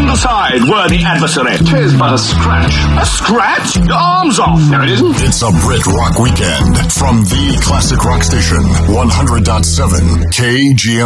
Stand aside, worthy adversary. 'Tis but a scratch. A scratch? Your arm's off. No, it isn't. It's a Brit Rock weekend from the classic rock station, 100.7 KGM.